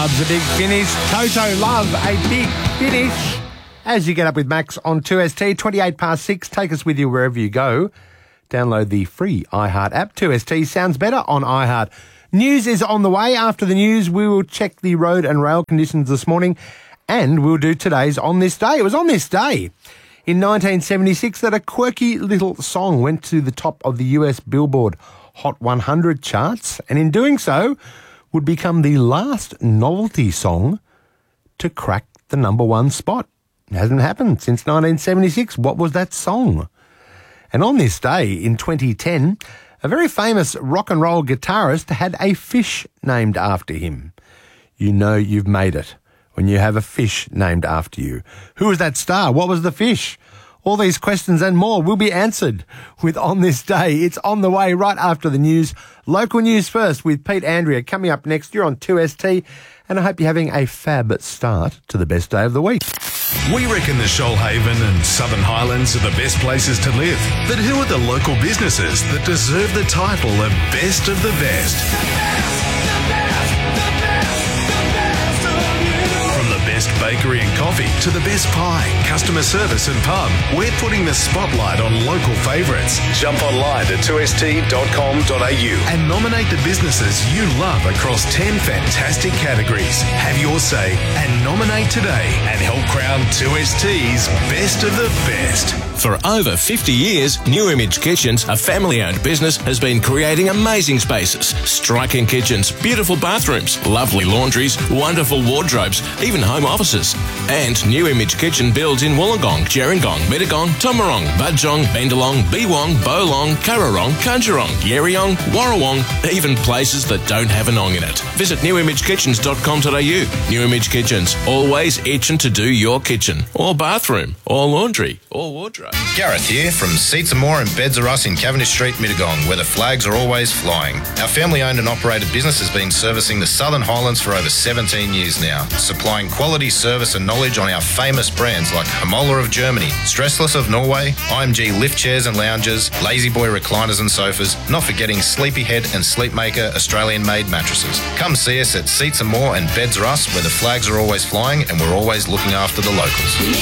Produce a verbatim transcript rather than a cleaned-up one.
loves a big finish. Toto love a big finish. As you get up with Max on two S T, twenty-eight past six, take us with you wherever you go. Download the free iHeart app. two S T sounds better on iHeart. News is on the way. After the news, we will check the road and rail conditions this morning, and we'll do today's On This Day. It was on this day in nineteen seventy-six that a quirky little song went to the top of the U S Billboard Hot one hundred charts, and in doing so would become the last novelty song to crack the number one spot. It hasn't happened since nineteen seventy-six. What was that song? And on this day in twenty ten, a very famous rock and roll guitarist had a fish named after him. You know you've made it when you have a fish named after you. Who was that star? What was the fish? All these questions and more will be answered with On This Day. It's on the way right after the news. Local news first with Pete Andrea coming up next. You're on two S T, and I hope you're having a fab start to the best day of the week. We reckon the Shoalhaven and Southern Highlands are the best places to live. But who are the local businesses that deserve the title of Best of the Best? Best bakery and coffee to the best pie, customer service and pub. We're putting the spotlight on local favourites. Jump online to two S T dot com dot a u and nominate the businesses you love across ten fantastic categories. Have your say and nominate today and help crown two S T's Best of the Best. For over fifty years, New Image Kitchens, a family-owned business, has been creating amazing spaces, striking kitchens, beautiful bathrooms, lovely laundries, wonderful wardrobes, even home offices. And New Image Kitchen builds in Wollongong, Gerringong, Mittagong, Tomarong, Budjong, Bendalong, Beewong, Bolong, Currarong, Kunjarong, Yerriong, Warrawong, even places that don't have an ong in it. Visit new image kitchens dot com dot a u. New Image Kitchens, always itching to do your kitchen, or bathroom, or laundry, or wardrobe. Gareth here from Seats and More and Beds Are Us in Cavendish Street, Mittagong, where the flags are always flying. Our family-owned and operated business has been servicing the Southern Highlands for over seventeen years now, supplying quality service and knowledge on our famous brands like Hamola of Germany, Stressless of Norway, I M G lift chairs and lounges, Lazy Boy recliners and sofas, not forgetting Sleepyhead and Sleepmaker Australian-made mattresses. Come see us at Seats and More and Beds Are Us, where the flags are always flying and we're always looking after the locals.